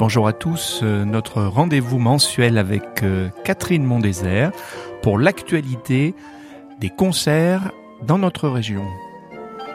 Bonjour à tous, notre rendez-vous mensuel avec Catherine Mondésert pour l'actualité des concerts dans notre région.